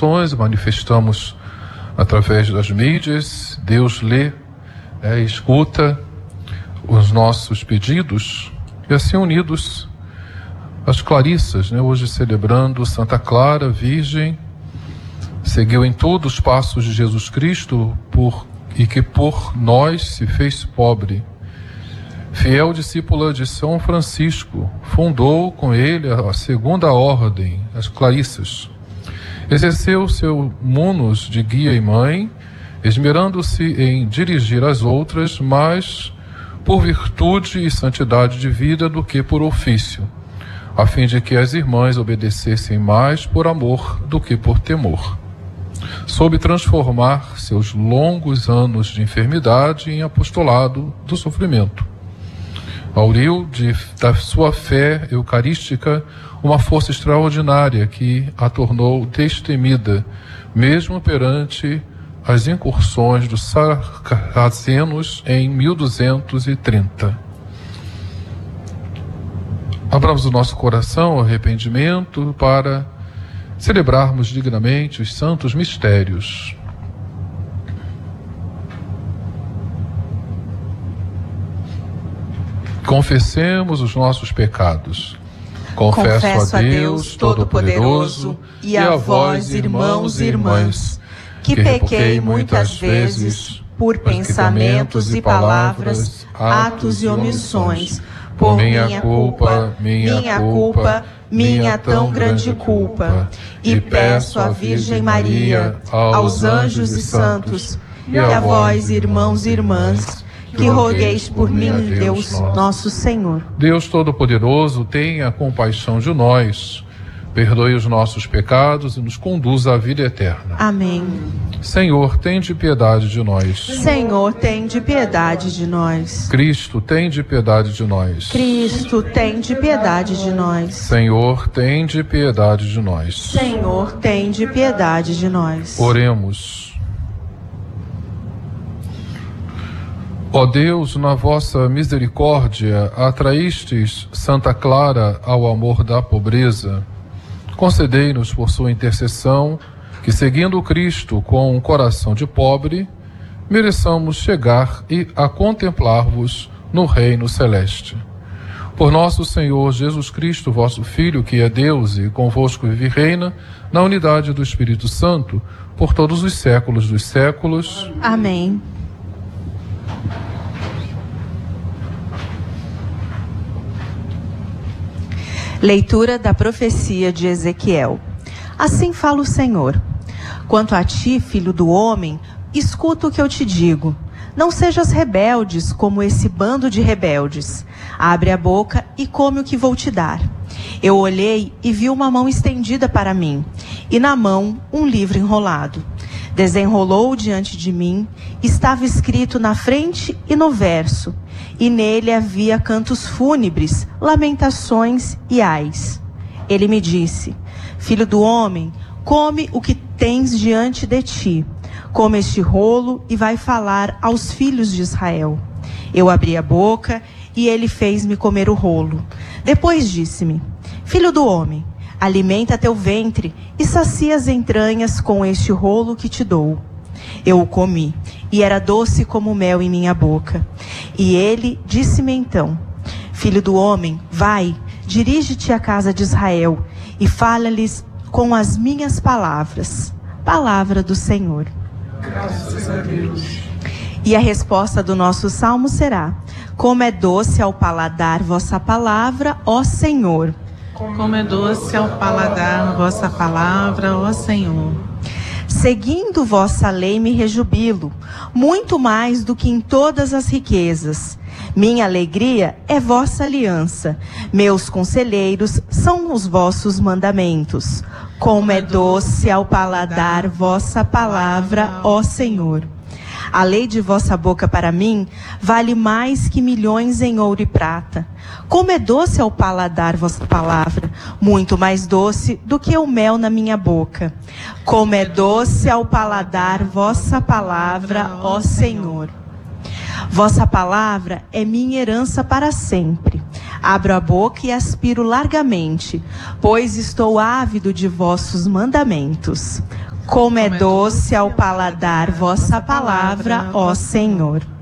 corações, manifestamos através das mídias. Deus lê, escuta os nossos pedidos, e assim unidos, as Clarissas, hoje celebrando Santa Clara, Virgem, seguiu em todos os passos de Jesus Cristo e que por nós se fez pobre. Fiel discípula de São Francisco, fundou com ele a segunda ordem, as Clarissas. Exerceu seu munus de guia e mãe, esmerando-se em dirigir as outras, mais por virtude e santidade de vida do que por ofício, a fim de que as irmãs obedecessem mais por amor do que por temor. Soube transformar seus longos anos de enfermidade em apostolado do sofrimento. Auriu da sua fé eucarística uma força extraordinária que a tornou destemida, mesmo perante as incursões dos sarracenos em 1230. Abramos o nosso coração ao arrependimento para celebrarmos dignamente os santos mistérios. Confessemos os nossos pecados. Confesso a Deus Todo-Poderoso e a vós, irmãos e irmãs, que pequei muitas vezes por pensamentos e palavras, atos e omissões, por minha culpa, minha tão grande culpa. E peço à Virgem Maria, aos anjos e santos, e a vós, irmãos e irmãs, que rogueis por mim, Deus nosso Senhor. Deus Todo-Poderoso, tenha compaixão de nós, perdoe os nossos pecados e nos conduza à vida eterna. Amém. Senhor, tende piedade de nós. Senhor, tende piedade de nós. Cristo, tende piedade de nós. Cristo, tende piedade de nós. Senhor, tende piedade de nós. Senhor, tende piedade de nós. Oremos. Ó Deus, na vossa misericórdia, atraístes Santa Clara ao amor da pobreza. Concedei-nos por sua intercessão que, seguindo Cristo com um coração de pobre, mereçamos chegar a contemplar-vos no reino celeste. Por nosso Senhor Jesus Cristo, vosso Filho, que é Deus e convosco vive e reina, na unidade do Espírito Santo, por todos os séculos dos séculos. Amém. Leitura da profecia de Ezequiel. Assim fala o Senhor: quanto a ti, filho do homem, escuta o que eu te digo. Não sejas rebeldes como esse bando de rebeldes. Abre a boca e come o que vou te dar. Eu olhei e vi uma mão estendida para mim, e na mão um livro enrolado. Desenrolou diante de mim, estava escrito na frente e no verso, e nele havia cantos fúnebres, lamentações e ais. Ele me disse: filho do homem, come o que tens diante de ti. Come este rolo e vai falar aos filhos de Israel. Eu abri a boca e ele fez-me comer o rolo. Depois disse-me: filho do homem, alimenta teu ventre e sacia as entranhas com este rolo que te dou. Eu o comi, e era doce como mel em minha boca. E ele disse-me então: filho do homem, vai, dirige-te à casa de Israel, e fala-lhes com as minhas palavras. Palavra do Senhor. Graças a Deus. E a resposta do nosso salmo será: como é doce ao paladar vossa palavra, ó Senhor. Como é doce ao paladar vossa palavra, ó Senhor. Seguindo vossa lei me rejubilo, muito mais do que em todas as riquezas. Minha alegria é vossa aliança, meus conselheiros são os vossos mandamentos. Como é doce ao paladar vossa palavra, ó Senhor. A lei de vossa boca para mim vale mais que milhões em ouro e prata. Como é doce ao paladar vossa palavra, muito mais doce do que o mel na minha boca. Como é doce ao paladar vossa palavra, ó Senhor. Vossa palavra é minha herança para sempre. Abro a boca e aspiro largamente, pois estou ávido de vossos mandamentos. Como é doce ao paladar vossa palavra, ó Senhor.